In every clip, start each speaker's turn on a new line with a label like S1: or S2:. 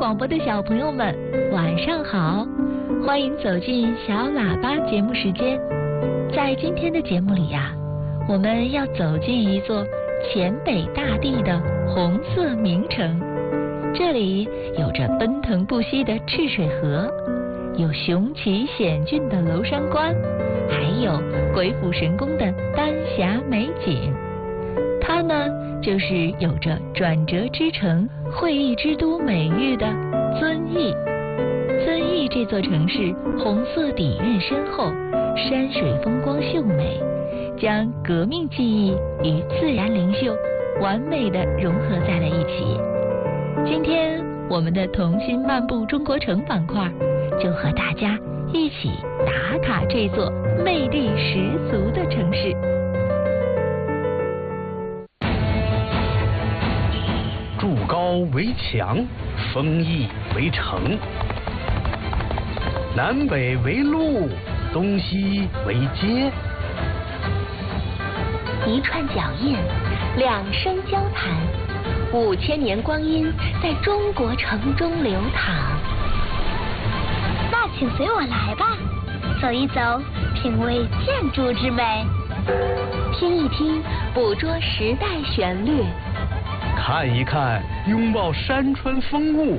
S1: 广播的小朋友们，晚上好！欢迎走进小喇叭节目时间。在今天的节目里呀，我们要走进一座黔北大地的红色名城。这里有着奔腾不息的赤水河，有雄奇险峻的娄山关，还有鬼斧神工的丹霞美景。它呢，就是有着转折之城、会议之都美誉的遵义。遵义这座城市红色底蕴深厚，山水风光秀美，将革命记忆与自然灵秀完美地融合在了一起。今天我们的童心漫步中国城板块就和大家一起打卡这座魅力十足的城市。
S2: 筑高为墙，封邑为城，南北为路，东西为街。
S3: 一串脚印，两声交谈，5000年光阴在中国城中流淌。
S4: 那请随我来吧，走一走，品味建筑之美；
S3: 听一听，捕捉时代旋律；
S2: 看一看，拥抱山川风物。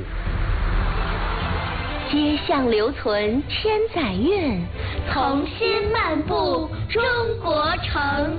S3: 街巷留存千载韵，
S4: 童心漫步中国城。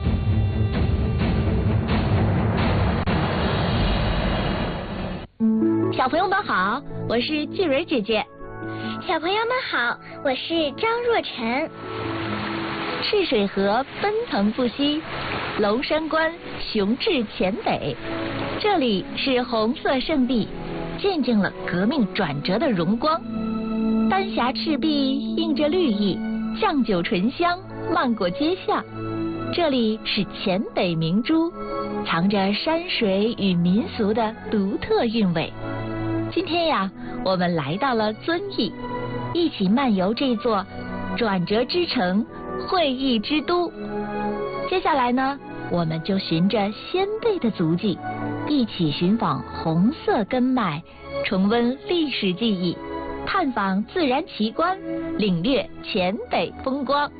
S1: 小朋友们好，我是季蕊姐姐。
S4: 小朋友们好，我是张若晨。
S1: 赤水河奔腾不息，娄山关雄峙黔北，这里是红色圣地，见证了革命转折的荣光。丹霞赤壁映着绿意，酱酒醇香漫过街巷。这里是黔北明珠，藏着山水与民俗的独特韵味。今天呀，我们来到了遵义，一起漫游这座转折之城、会议之都。接下来呢，我们就循着先辈的足迹，一起寻访红色根脉，重温历史记忆，探访自然奇观，领略黔北风光。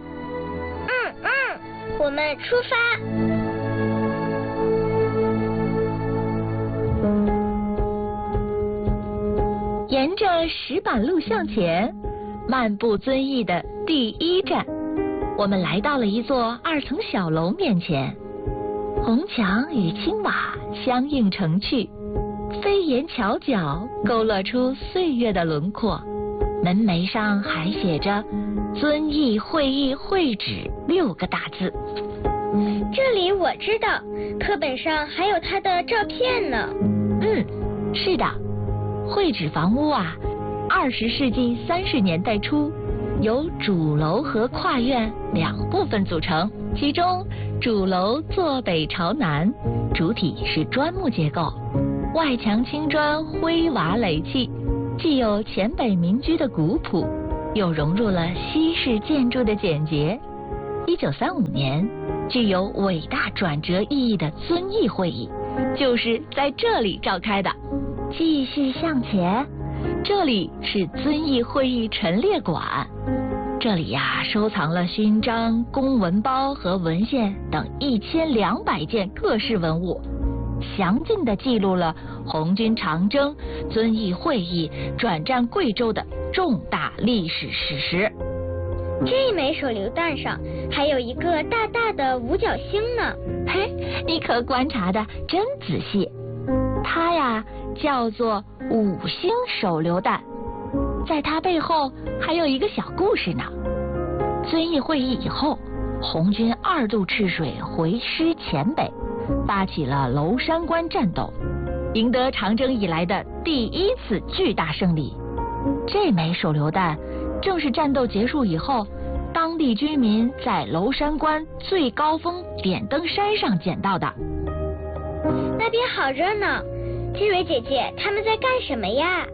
S4: 我们出发。
S1: 沿着石板路向前，漫步遵义的第一站，我们来到了一座2层小楼面前。红墙与青瓦相映成趣，飞檐翘角勾勒出岁月的轮廓，门楣上还写着遵义会议会址6个大字。
S4: 这里我知道，课本上还有他的照片呢。
S1: 是的，会址房屋啊，20世纪30年代初由主楼和跨院2部分组成，其中主楼坐北朝南，主体是砖木结构，外墙青砖灰瓦垒砌，既有黔北民居的古朴，又融入了西式建筑的简洁。1935年，具有伟大转折意义的遵义会议就是在这里召开的。继续向前，这里是遵义会议陈列馆，这里呀，收藏了勋章、公文包和文献等1200件各式文物，详尽地记录了红军长征、遵义会议、转战贵州的重大历史史实。
S4: 这枚手榴弹上还有一个大大的五角星呢。
S1: 嘿，你可观察的真仔细。它呀叫做5星手榴弹，在它背后还有一个小故事呢。遵义会议以后，红军2渡赤水回师黔北，发起了娄山关战斗，赢得长征以来的第1次巨大胜利。这枚手榴弹正是战斗结束以后，当地居民在娄山关最高峰点灯山上捡到的。
S4: 那边好热闹，季蕊姐姐他们在干什么呀？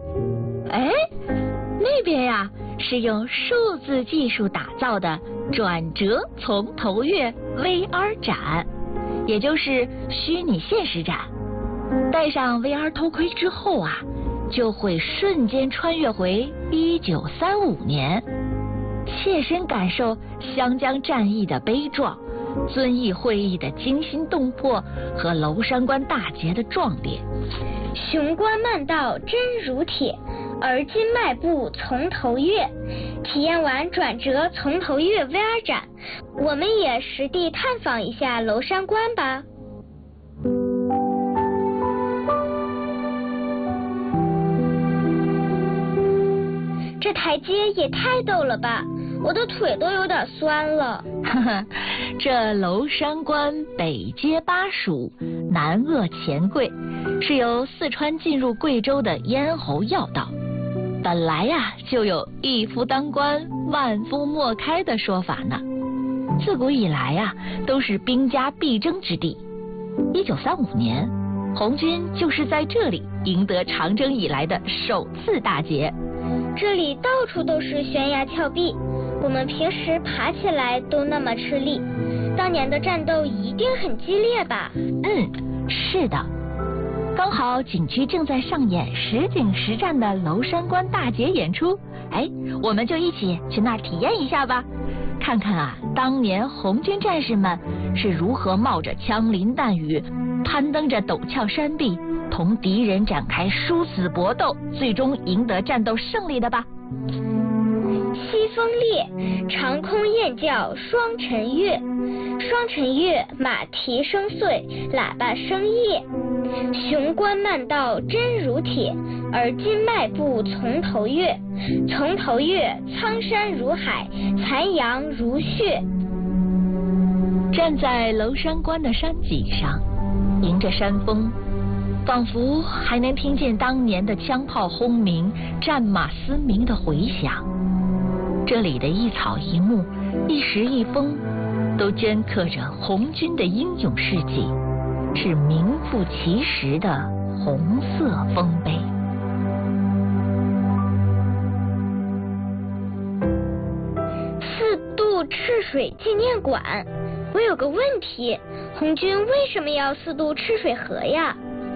S1: 那边呀是用数字技术打造的转折从头越 VR 展，也就是虚拟现实展。戴上 VR 头盔之后啊， 就会瞬间穿越回1935年，切身感受湘江战役的悲壮、遵义会议的惊心动魄和娄山关大捷的壮烈。
S4: 雄关漫道真如铁，而今迈步从头越。体验完转折从头越 VR 展，我们也实地探访一下娄山关吧。这台阶也太陡了吧，我的腿都有点酸了。
S1: 这娄山关北接巴蜀，南扼黔桂，是由四川进入贵州的咽喉要道。本来呀，就有一夫当关，万夫莫开的说法呢。自古以来呀，都是兵家必争之地。1935年，红军就是在这里赢得长征以来的首次大捷。
S4: 这里到处都是悬崖峭壁，我们平时爬起来都那么吃力，当年的战斗一定很激烈吧？
S1: 是的。刚好景区正在上演实景实战的娄山关大捷演出，我们就一起去那儿体验一下吧，看看啊，当年红军战士们是如何冒着枪林弹雨，攀登着陡峭山壁，同敌人展开殊死搏斗，最终赢得战斗胜利的吧。
S4: 西风烈，长空雁叫双晨月，双晨月，马蹄声碎，喇叭声夜。雄关漫道真如铁，而今迈步从头越。从头越，苍山如海，残阳如血。
S1: 站在娄山关的山脊上，迎着山风，仿佛还能听见当年的枪炮轰鸣、战马嘶鸣的回响。这里的一草一木、一石一峰，都镌刻着红军的英勇事迹，是名副其实的红色丰碑。
S4: 四渡赤水纪念馆，我有个问题，红军为什么要四渡赤水河呀？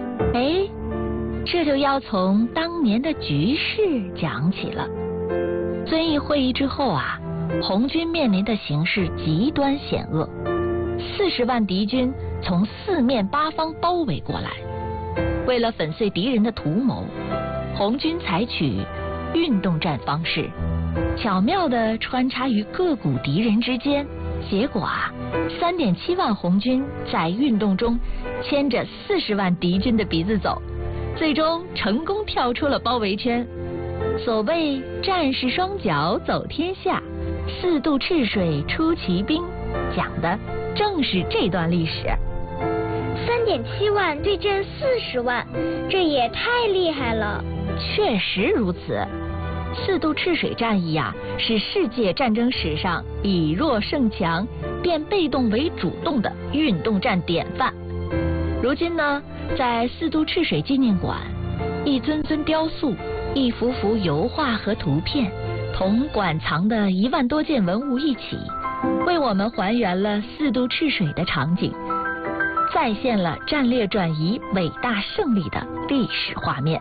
S1: 这就要从当年的局势讲起了。遵义会议之后啊，红军面临的形势极端险恶，40万敌军从四面八方包围过来。为了粉碎敌人的图谋，红军采取运动战方式，巧妙地穿插于各股敌人之间。结果啊，3.7万红军在运动中牵着40万敌军的鼻子走，最终成功跳出了包围圈。所谓战士双脚走天下，四渡赤水出奇兵，讲的正是这段历史。
S4: 3.7万对阵40万，这也太厉害了。
S1: 确实如此，四渡赤水战役啊，是世界战争史上以弱胜强、变被动为主动的运动战典范。如今呢，在四渡赤水纪念馆，一尊尊雕塑、一幅幅油画和图片，同馆藏的1万多件文物一起，为我们还原了四渡赤水的场景，再现了战略转移伟大胜利的历史画面。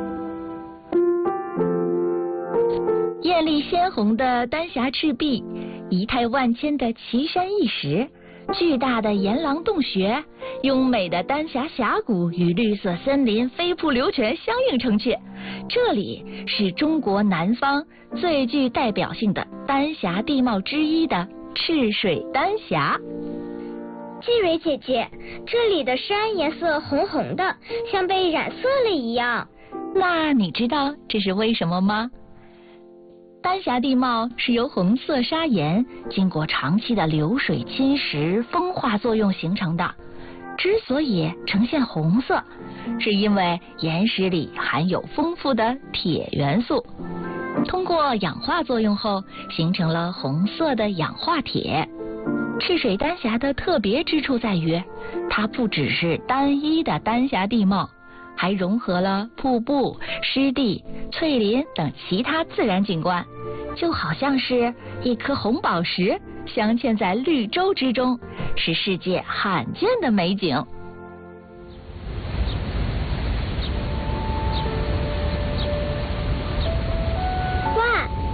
S1: 艳丽鲜红的丹霞赤壁，仪态万千的奇山异石，巨大的岩廊洞穴，优美的丹霞峡谷与绿色森林飞瀑流泉相映成趣。这里是中国南方最具代表性的丹霞地貌之一的赤水丹霞。
S4: 季蕊姐姐，这里的山颜色红红的，像被染色了一样。
S1: 那你知道这是为什么吗？丹霞地貌是由红色砂岩经过长期的流水侵蚀、风化作用形成的。之所以呈现红色，是因为岩石里含有丰富的铁元素，通过氧化作用后形成了红色的氧化铁。赤水丹霞的特别之处在于，它不只是单一的丹霞地貌，还融合了瀑布、湿地、翠林等其他自然景观，就好像是一颗红宝石镶嵌在绿洲之中，是世界罕见的美景。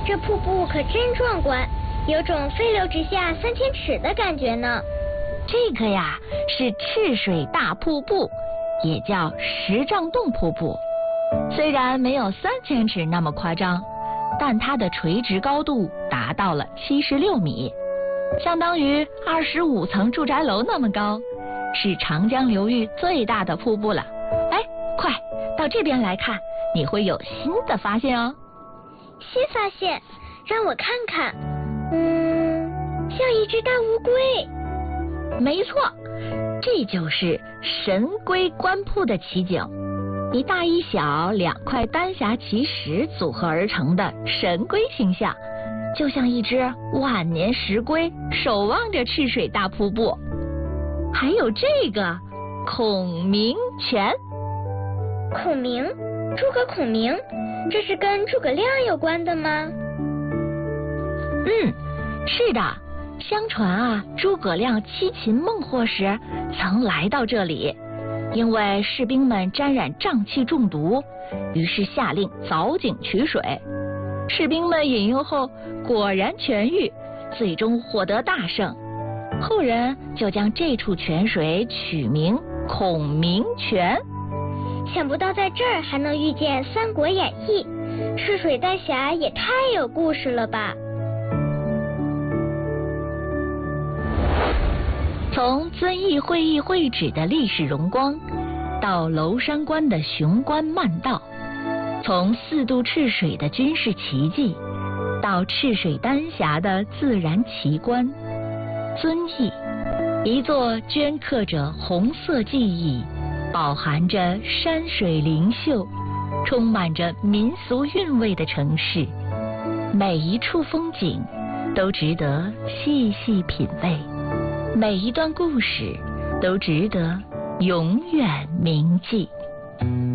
S4: 这瀑布可真壮观，有种飞流直下3000尺的感觉呢。
S1: 这个呀是赤水大瀑布，也叫石杖洞瀑布。虽然没有3000尺那么夸张，但它的垂直高度达到了76米，相当于25层住宅楼那么高，是长江流域最大的瀑布了。哎，快到这边来看，你会有新的发现哦。
S4: 新发现，让我看看。像一只大乌龟。
S1: 没错，这就是神龟观瀑的奇景。一大一小2块丹霞奇石组合而成的神龟形象，就像一只万年石龟守望着赤水大瀑布。还有这个孔明泉。
S4: 孔明？诸葛孔明？这是跟诸葛亮有关的吗？
S1: 是的。相传啊，诸葛亮七擒孟获时曾来到这里，因为士兵们沾染瘴气中毒，于是下令凿井取水。士兵们饮用后果然痊愈，最终获得大胜。后人就将这处泉水取名孔明泉。
S4: 想不到在这儿还能遇见《三国演义》，赤水丹霞也太有故事了吧！
S1: 从遵义会议会址的历史荣光，到娄山关的雄关漫道，从4渡赤水的军事奇迹，到赤水丹霞的自然奇观，遵义，一座镌刻着红色记忆，饱含着山水灵秀，充满着民俗韵味的城市。每一处风景都值得细细品味，每一段故事都值得永远铭记。